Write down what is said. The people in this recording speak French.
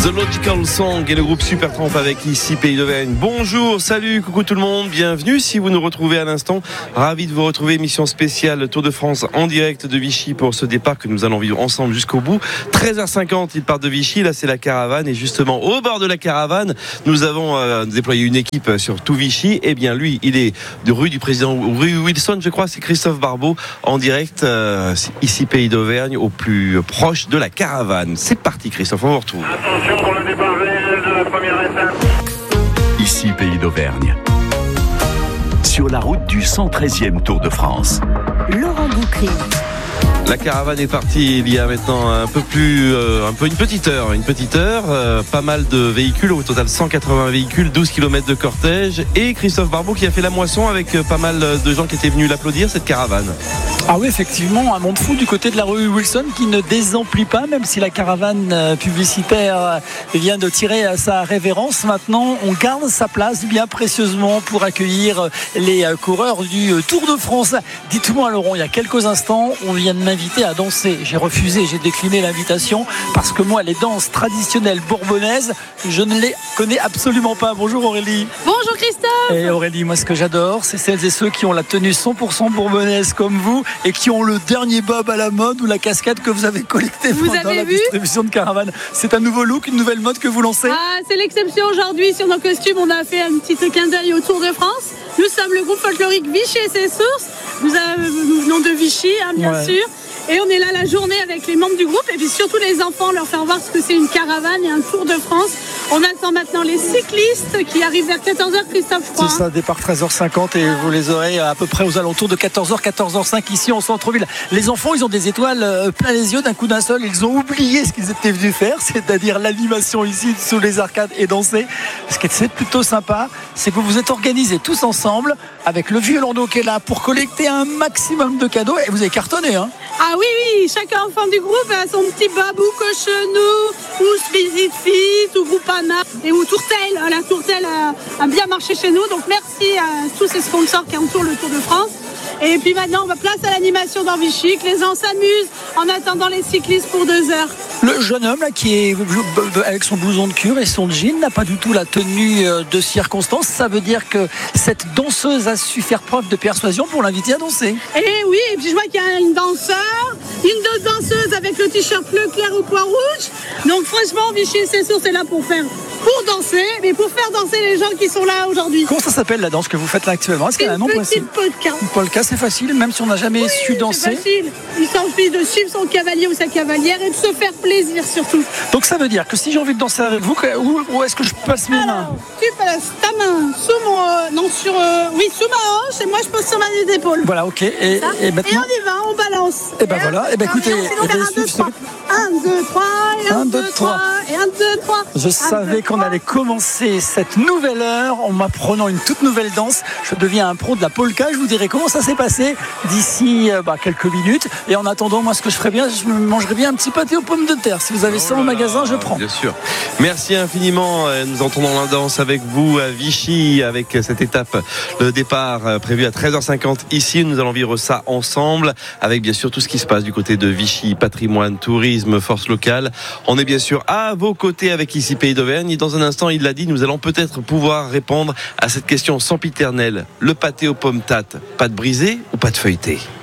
The Logical Song et le groupe Supertramp avec ici Pays d'Auvergne. Bonjour, salut, coucou tout le monde, bienvenue. Si vous nous retrouvez à l'instant, ravi de vous retrouver. Émission spéciale Tour de France en direct de Vichy pour ce départ que nous allons vivre ensemble jusqu'au bout. 13h50, il part de Vichy, là c'est la caravane et justement au bord de la caravane, nous avons déployé une équipe sur tout Vichy. Et bien lui, il est de rue du président, rue Wilson je crois, c'est Christophe Barbeau en direct ici Pays d'Auvergne au plus proche de la caravane. C'est parti Christophe, on vous retrouve. Attention pour le départ réel de la première étape. Ici Pays d'Auvergne. Sur la route du 113e Tour de France. Laurent Boucry. La caravane est partie il y a maintenant un peu une petite heure, pas mal de véhicules, au total 180 véhicules, 12 km de cortège et Christophe Barbeau qui a fait la moisson avec pas mal de gens qui étaient venus l'applaudir, cette caravane. Ah oui, effectivement, un monde fou du côté de la rue Wilson qui ne désemplit pas, même si la caravane publicitaire vient de tirer à sa révérence. Maintenant, on garde sa place bien précieusement pour accueillir les coureurs du Tour de France. Dites-moi Laurent, il y a quelques instants, on vient de m'inviter à danser. J'ai refusé, j'ai décliné l'invitation parce que moi, les danses traditionnelles bourbonnaises, je ne les connais absolument pas. Bonjour Aurélie. Bonjour Christophe. Et Aurélie, moi ce que j'adore, c'est celles et ceux qui ont la tenue 100% bourbonnaise comme vous et qui ont le dernier bob à la mode ou la casquette que vous avez collectée pendant la distribution de caravane. C'est un nouveau look, une nouvelle mode que vous lancez? Ah, c'est l'exception aujourd'hui. Sur nos costumes, on a fait un petit clin d'œil au Tour de France. Nous sommes le groupe folklorique Vichy et ses sources. Nous venons de Vichy, bien sûr. Et on est là la journée avec les membres du groupe et puis surtout les enfants, leur faire voir ce que c'est une caravane et un Tour de France. On attend maintenant les cyclistes qui arrivent vers 14h, Christophe, je crois. C'est ça, départ 13h50 et vous les aurez à peu près aux alentours de 14h, 14h05 ici en centre-ville. Les enfants, ils ont des étoiles plein les yeux d'un coup d'un seul. Ils ont oublié ce qu'ils étaient venus faire, c'est-à-dire l'animation ici sous les arcades et danser. Ce qui est plutôt sympa, c'est que vous vous êtes organisés tous ensemble avec le vieux landau qui est là pour collecter un maximum de cadeaux et vous avez cartonné, hein. Ah oui, chaque enfant du groupe a son petit babou Cochenou ou Visit Fit ou Groupama et ou Tourtel. La Tourtel a bien marché chez nous, donc merci à tous ces sponsors qui entourent le Tour de France. Et puis maintenant, on va place à l'animation dans Vichy, que les gens s'amusent en attendant les cyclistes pour 2 heures. Le jeune homme là, qui est avec son blouson de cuir et son jean n'a pas du tout la tenue de circonstance. Ça veut dire que cette danseuse a su faire preuve de persuasion pour l'inviter à danser. Et oui, et puis je vois qu'il y a une danseuse avec le t-shirt bleu clair au pois rouge. Donc franchement, Vichy et ses sources est là pour danser, mais pour faire danser les gens qui sont là aujourd'hui. Comment ça s'appelle la danse que vous faites là actuellement? Est-ce qu'il y a un nom précis? Une petite polka. Une polka, c'est facile, même si on n'a jamais su danser. C'est facile. Il suffit de suivre son cavalier ou sa cavalière et de se faire plaisir surtout. Donc ça veut dire que si j'ai envie de danser avec vous, où est-ce que je passe mes mains? Tu passes ta main sous ma hanche et moi je pose sur ma épaule. Voilà, ok. Et maintenant... Et on y va, on balance. Et ben voilà, et ben écoutez, 1, 2, 3, et 1, 2, 3, et 1, 2, 3. Je savais qu'on allait commencer cette nouvelle heure en m'apprenant une toute nouvelle danse. Je deviens un pro de la polka. Je vous dirai comment ça s'est passé d'ici quelques minutes. Et en attendant, moi, ce que je ferais bien, je me mangerais bien un petit pâté aux pommes de terre. Si vous avez ça au magasin, je prends. Bien sûr. Merci infiniment. Nous entendons la danse avec vous à Vichy, avec cette étape, le départ prévu à 13h50 ici. Nous allons vivre ça ensemble, avec bien sûr tout ce qui se passe du côté de Vichy, patrimoine, tourisme, force locale. On est bien sûr à vos côtés avec ici Pays d'Auvergne. Et dans un instant, il l'a dit, nous allons peut-être pouvoir répondre à cette question sempiternelle. Le pâté aux pommes tates, pâte brisée ou pâte feuilletée?